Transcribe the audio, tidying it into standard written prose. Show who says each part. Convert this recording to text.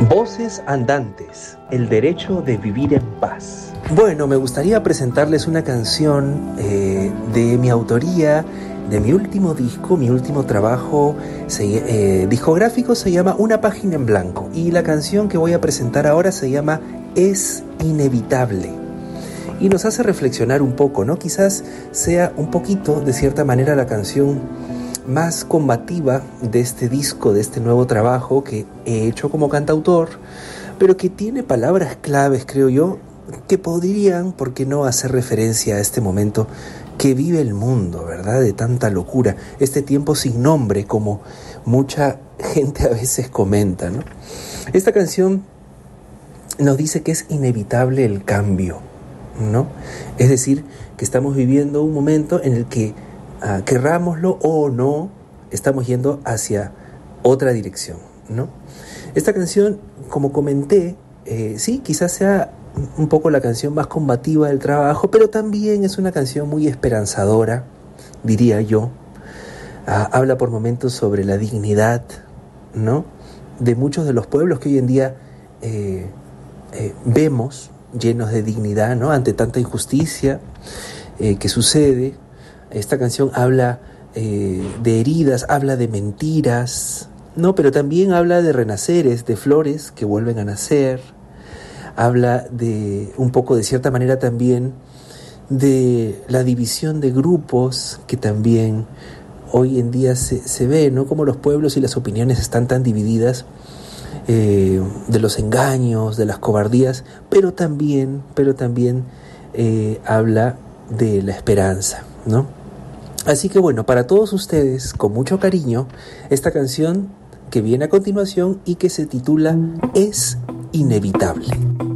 Speaker 1: Voces andantes, el derecho de vivir en paz. Bueno, me gustaría presentarles una canción de mi autoría, de mi último disco, mi último trabajo discográfico. Se llama Una página en blanco, y la canción que voy a presentar ahora se llama Es inevitable. Y nos hace reflexionar un poco, ¿no? Quizás sea un poquito, de cierta manera, la canción más combativa de este disco, de este nuevo trabajo que he hecho como cantautor, pero que tiene palabras claves, creo yo, que podrían, ¿por qué no?, hacer referencia a este momento que vive el mundo, ¿verdad?, de tanta locura, este tiempo sin nombre, como mucha gente a veces comenta, ¿no? Esta canción nos dice que es inevitable el cambio, ¿no? Es decir, que estamos viviendo un momento en el que, querrámoslo o no, estamos yendo hacia otra dirección, ¿no? Esta canción, como comenté, sí, quizás sea un poco la canción más combativa del trabajo, pero también es una canción muy esperanzadora, diría yo. Habla por momentos sobre la dignidad, ¿no?, de muchos de los pueblos que hoy en día vemos llenos de dignidad, ¿no?, ante tanta injusticia que sucede. Esta canción habla de heridas, habla de mentiras, ¿no?, pero también habla de renaceres, de flores que vuelven a nacer. Habla de un poco, de cierta manera, también de la división de grupos que también hoy en día se ve, ¿no?, como los pueblos y las opiniones están tan divididas, de los engaños, de las cobardías, pero también habla de la esperanza, ¿no? Así que bueno, para todos ustedes, con mucho cariño, esta canción que viene a continuación y que se titula Es inevitable.